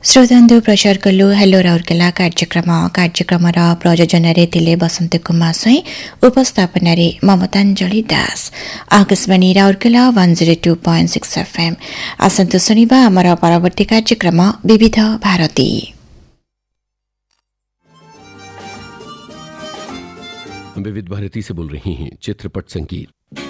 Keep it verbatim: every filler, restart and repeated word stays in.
श्रोतांदु प्रचार कलु हेलो राउरकेला कार्यक्रम कार्यक्रम र प्रयोजन थिले बसंत कुमार स्वई उपस्थापन ममतांजलि दास Akashvani Rourkela one zero two point six FM आसंत सुनिबा आमर परवर्ती कार्यक्रम विविध भारती। विविध भारती से बोल रही हैं चित्रपट संगीत।